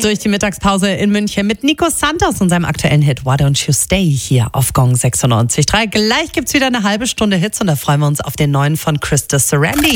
Durch die Mittagspause in München mit Nico Santos und seinem aktuellen Hit Why Don't You Stay hier auf Gong 96.3. Gleich gibt's wieder eine halbe Stunde Hits und da freuen wir uns auf den neuen von Krista Sarandon.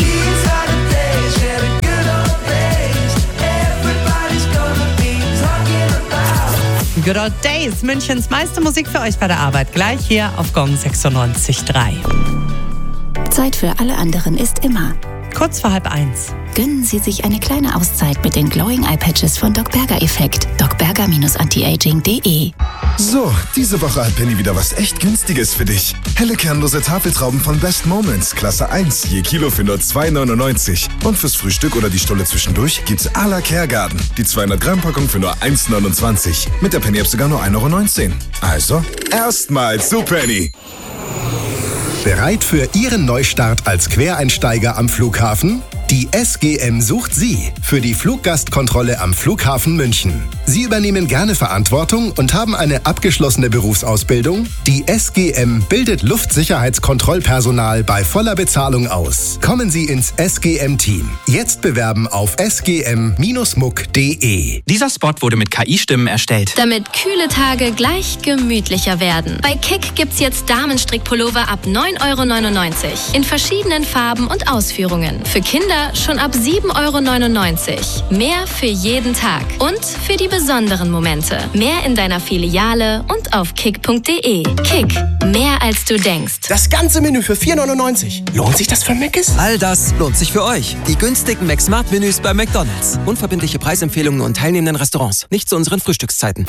Good Old Days, Münchens meiste Musik für euch bei der Arbeit. Gleich hier auf Gong 96.3. Zeit für alle anderen ist immer. Kurz vor 12:30. Gönnen Sie sich eine kleine Auszeit mit den Glowing Eye Patches von Doc Berger Effekt. docberger-antiaging.de. So, diese Woche hat Penny wieder was echt Günstiges für dich. Helle kernlose Tafeltrauben von Best Moments, Klasse 1, je Kilo für nur 2,99. Und fürs Frühstück oder die Stulle zwischendurch gibt's à la Kergarten. Die 200-Gramm-Packung für nur 1,29. Mit der Penny-App sogar nur 1,19 €. Also, erstmal zu Penny. Bereit für Ihren Neustart als Quereinsteiger am Flughafen? Die SGM sucht Sie für die Fluggastkontrolle am Flughafen München. Sie übernehmen gerne Verantwortung und haben eine abgeschlossene Berufsausbildung? Die SGM bildet Luftsicherheitskontrollpersonal bei voller Bezahlung aus. Kommen Sie ins SGM-Team. Jetzt bewerben auf sgm-muck.de. Dieser Spot wurde mit KI-Stimmen erstellt. Damit kühle Tage gleich gemütlicher werden. Bei Kick gibt's jetzt Damenstrickpullover ab 9,99 € in verschiedenen Farben und Ausführungen. Für Kinder schon ab 7,99 €. Mehr für jeden Tag und für die besonderen Momente. Mehr in deiner Filiale und auf kick.de. Kick, mehr als du denkst. Das ganze Menü für 4,99 €. Lohnt sich das für Mc's? All das lohnt sich für euch. Die günstigen McSmart-Menüs bei McDonald's. Unverbindliche Preisempfehlungen und teilnehmenden Restaurants. Nicht zu unseren Frühstückszeiten.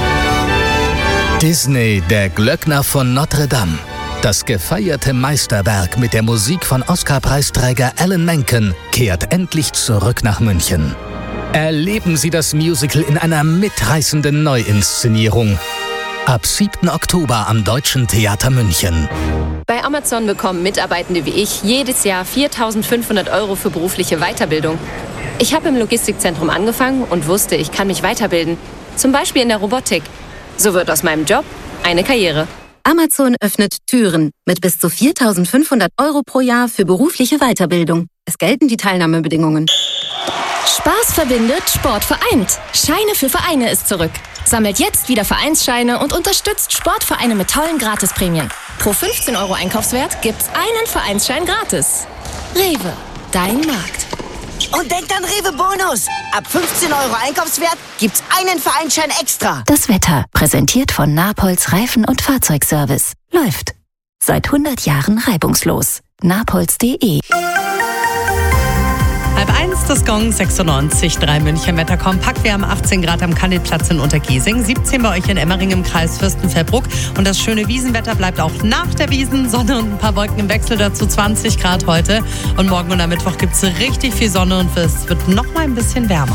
Disney, der Glöckner von Notre Dame. Das gefeierte Meisterwerk mit der Musik von Oscar-Preisträger Alan Menken kehrt endlich zurück nach München. Erleben Sie das Musical in einer mitreißenden Neuinszenierung. Ab 7. Oktober am Deutschen Theater München. Bei Amazon bekommen Mitarbeitende wie ich jedes Jahr 4.500 € für berufliche Weiterbildung. Ich habe im Logistikzentrum angefangen und wusste, ich kann mich weiterbilden. Zum Beispiel in der Robotik. So wird aus meinem Job eine Karriere. Amazon öffnet Türen mit bis zu 4.500 € pro Jahr für berufliche Weiterbildung. Es gelten die Teilnahmebedingungen. Spaß verbindet, Sport vereint. Scheine für Vereine ist zurück. Sammelt jetzt wieder Vereinsscheine und unterstützt Sportvereine mit tollen Gratisprämien. Pro 15 € Einkaufswert gibt's einen Vereinsschein gratis. Rewe, dein Markt. Und denkt an Rewe Bonus. Ab 15 € Einkaufswert gibt's einen Vereinsschein extra. Das Wetter, präsentiert von Napolz Reifen- und Fahrzeugservice. Läuft. Seit 100 Jahren reibungslos. napolz.de. 12:30, das Gong 96.3 München Wetter kompakt. Wir haben 18 Grad am Kandelplatz in Untergiesing, 17 bei euch in Emmering im Kreis Fürstenfeldbruck. Und das schöne Wiesenwetter bleibt auch nach der Wiesn. Sonne und ein paar Wolken im Wechsel, dazu 20 Grad heute. Und morgen und am Mittwoch gibt es richtig viel Sonne und es wird noch mal ein bisschen wärmer.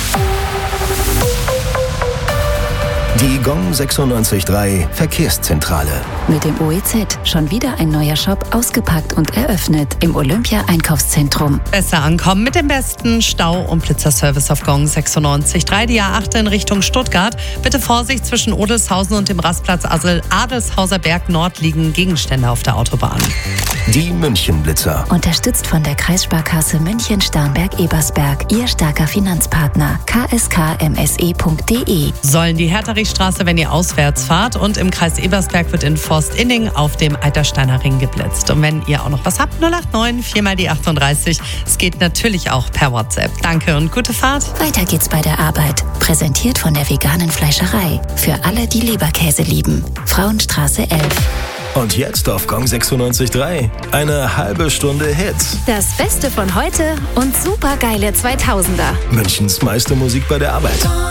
Die Gong 96.3 Verkehrszentrale. Mit dem OEZ schon wieder ein neuer Shop ausgepackt und eröffnet im Olympia-Einkaufszentrum. Besser ankommen mit dem besten Stau- und Blitzerservice auf Gong 96.3. Die A8 in Richtung Stuttgart. Bitte Vorsicht, zwischen Odelshausen und dem Rastplatz Adelshauser Berg Nord liegen Gegenstände auf der Autobahn. Die München-Blitzer. Unterstützt von der Kreissparkasse München-Starnberg-Ebersberg. Ihr starker Finanzpartner. kskmse.de. Sollen die Hertha-Straße, wenn ihr auswärts fahrt, und im Kreis Ebersberg wird in Forst-Inning auf dem Eitersteiner Ring geblitzt. Und wenn ihr auch noch was habt, 089 4 mal die 38. Es geht natürlich auch per WhatsApp. Danke und gute Fahrt. Weiter geht's bei der Arbeit. Präsentiert von der veganen Fleischerei. Für alle, die Leberkäse lieben. Frauenstraße 11. Und jetzt auf Gong 96.3 eine halbe Stunde Hits. Das Beste von heute und supergeile 2000er. Münchens meiste Musik bei der Arbeit.